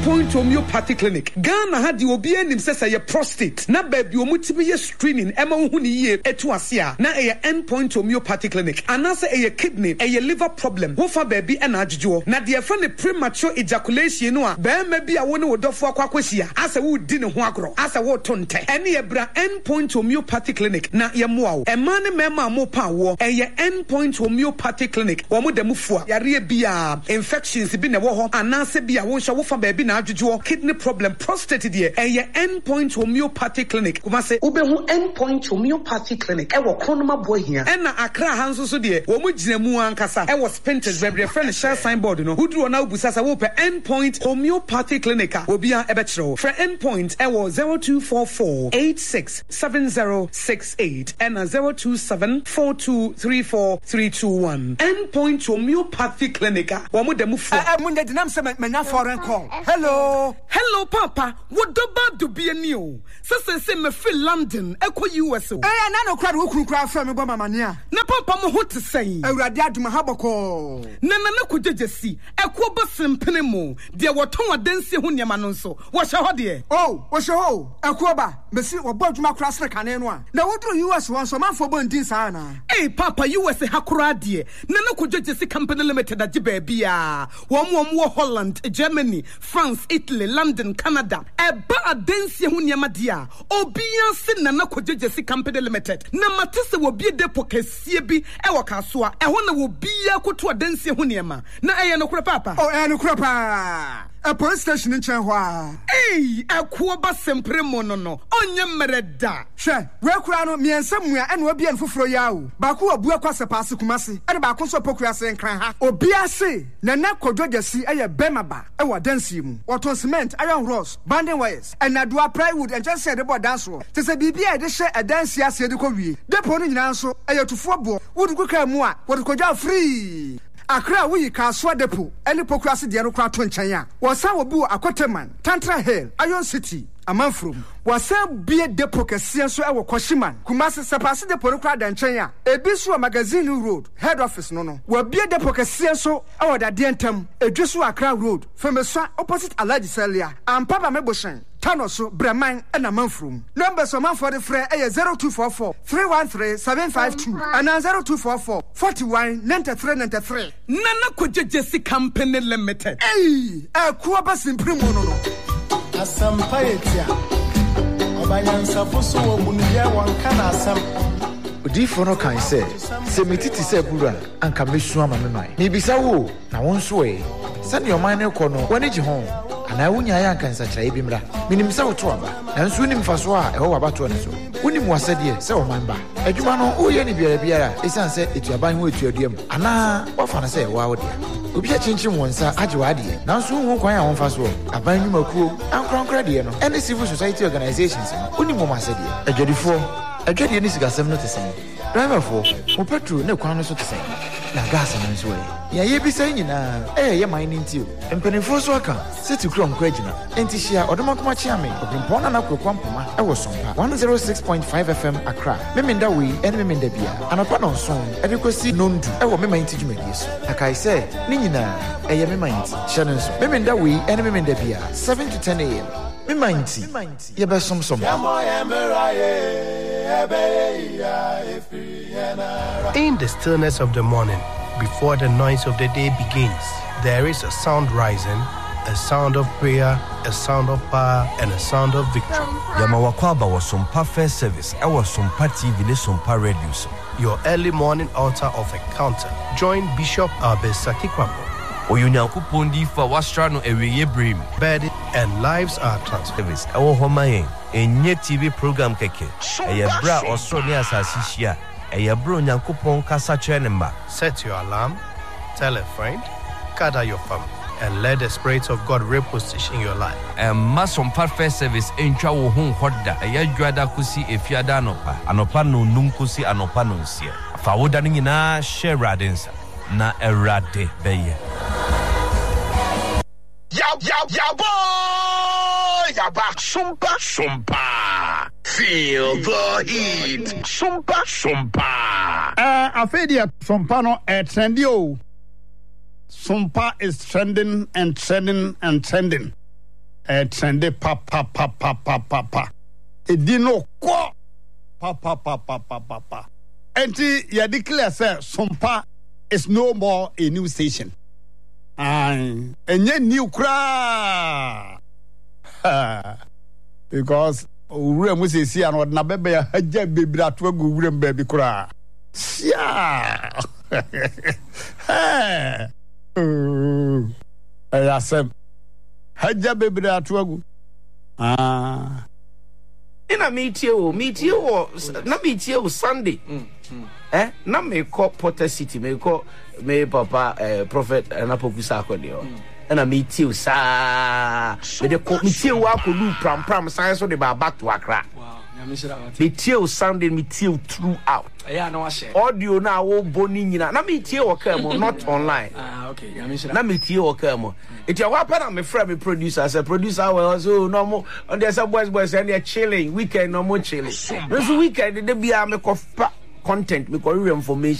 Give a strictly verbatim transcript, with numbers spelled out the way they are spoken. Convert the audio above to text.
Endpoint Homeopathy Clinic. Ghana had the obi enim sesa ye prostate. Na baby omutibi ye screening ema uhuni ye etu asia. Na eye Endpoint Homeopathy Clinic. Anase eye kidney, eye liver problem. Wofa baby ena ajujuo. Na die friend premature ejaculation no a be maybe a woni wodofo akwa kwahia. Asa wo di ne ho agro. Asa wo tonte. Ene ye bra Endpoint Homeopathy Clinic. Na ye moa wo. Ema ne mema mo pa wo. Eye Endpoint Homeopathy Clinic. Wo mo demu fua. Yare bia infections bi ne wo ho. Anase bia wo hwa wo fa baby na ajujuo. Kidney problem, prostate die. Eye Endpoint Homeopathy Clinic. Kuma se ubehu Endpoint Homeopathy Clinic. Ewo kronoma boy here. Ena Accra hanso so die. Wo mo gina mu ankasa. Ewo Spintex baby friend share signboard no. Udru na ubusasa wo pe Endpoint Homeopathy Clinic. Obi a ebetro. For Endpoint ewo zero two four four eight six seven zero six eight and zero two seven four two three four three two one. Endpoint Homeopathy Clinic. Wo mo demu fu. Eh mun de dinam se me na foreign call. Hello. Hello Papa. Wo do ba do bi ani o. Se se se me fi London ekọ U S O. Eh na no kra wo kuru kra fa me bo mama ne a. Na Papa mo ho te sen. Awurade aduma ha boko. Na na na ko jejesi. Ekọ ba sempene mo. De wo ton adansi ho niam no nso. Wo hye ho de. Oh, wo hye ho. Ekọ ba. Mesi wo bo aduma kra sere kane no a. Na wo duru U S won so manfo bo ndin sa na. Eh Papa U S ha kra de. Na na ko jejesi company limited age ba bia. Wo mo wo Holland, Germany, France, Italy, London, Canada. Eba adansi ho niam de a. Obian se na na ko jejesi company limited. Na matese wo bi depo kasie bi e wo kaso a. E ho na wo bia koto adansi ho niam. Na eye no kura Papa. Oh, eh no kura pa. A police station in Chenhua. Hey, a kuoba sempre monono. Onye mereda. She, we kura no miensam and we be en fufro yawo. Baku obua kwase paase kumase. E ba ko so pokura se nkran ha. Obia se na na kodwogesi eye bemaba e wa dansi mu. Oton cement, iron rods, banding wires, and na doa plywood and just said about dance ro. Te se bibia e de hye e dansi ase de ko wie. Depo no nyina nso eye tufo bo. Wodu kuka mu a, wodu kodwa free. Accra we Kaswa Depo, any pokrasi de Arukra Tonchaya. Was our boo Akoteman, Tantra Hill, Iron City, a man from. Was some beer depo Kasianso our Koshiman, Kumasi Sapasi de Porukra Danchaya, a Biswa Magazine Road, head office no no. Were beer depo Kasianso, our Dadiantum, a Joshua Accra Road, from a son opposite Alaji Celia, and Papa Meboshan. Tanoso, Breman, and a month room. Numbers of man for the fray a zero two four four three one three seven five two and a zero two four four forty one ninety three ninety three. Nana Kujesi Company Limited. Hey, a Kuabas in Primono. As some pietia. Obayansa Foso, Munia, one can as some. Difono kan say, se metiti se bura anka mesua ma memai. Ni bisa wo na wonso e. Send your mind ko no, wani ji ho. Ana wunya ya kan sa kire bi mra. Minim se wo to aba. Na nso nim faso a e wo abato ne so. Wonim wasade se wo man ba. Adwuma no wo ye ni biara biara, esan se etuaban ho etuaduam. Ana wo fa na se wo awo dia. Obi a chinchin wonsa age wa de. Na nso hu kwan a won faso. Aban nwumakuo, ankronkra de no. Any civil society organizations. Wonim mo masade. Adwadifo Agadi ni sigasem no tesen. Driver for mo petrol na kwan no so tesen. Na gas no nso e. Ya ye bi sai nyina eh ye mining ti o. Empenifo so aka city krom kwa gina. Enti hia odomakoma chia me. Obimpo na na kwekwa mpoma e wo sompa. one oh six point five F M Accra. Memenda we ene memenda bia. Anopa no nso e de kwasi nondu e wo mema nti dwumadi so. Akai se ni nyina e ye mema nti. Hia no nso. Memenda we ene memenda bia seven to ten A M. Mimanti, ye be som som. In the stillness of the morning, before the noise of the day begins, there is a sound rising, a sound of prayer, a sound of power, and a sound of victory. Yamawakwaba was some first service. I was some T V, ne some radio. Your early morning altar of encounter. Join Bishop Abesaki Kwambo. Oyunyakupondi for Wastrano Eweye Brim. Bed and lives are transformed. Our Homaye, a new T V program keke. A bra Australia Sasisia, a bro Yankupon Casa Chenemba. Set your alarm, tell a friend, gather your family, and let the Spirit of God reposition your life. A mason perfect service in Chawo Home Hoda, a Yajuada Kusi, a Fiadanopa, Anopano Nunkusi, Anopanunsia. Fawodanina, share radins, na erade beye. Yab, yab, yab, boy! Yabak, sumpa, sumpa. Feel the heat. Sumpa, sumpa. Uh, I feel the sumpa no uh, trendy. Sumpa is trending and trending and trending. a trendy pa pa pa pa pa pa pa. It did no ko pa pa pa pa pa pa pa. And you declare, sir, Sumpa is no more a new station. And yet new cry. Because we must see and what Nabebe had baby that will go baby cry. Yeah. Hey. I said, Haja baby that will go. Ah. Ina meet you, meet you, or not meet you Sunday. Mm, mm. Eh? Na me call Potter City, me call me papa uh, prophet and Apokusa Kodio. And I meet you, sir. Me de call meet you walk with pram pram science so they back to Accra. Wow, meet you Sunday, meet you throughout. Yeah, no, I say audio now, oh, boning, na meet you or come not online. Ah, okay, na meet you or come. It's your weapon. I'm a friend, producer. As a producer, I was so normal. And there's some boys, boys, and they're chilling. Weekend, no more chilling. This weekend, they be a make of content, make of information.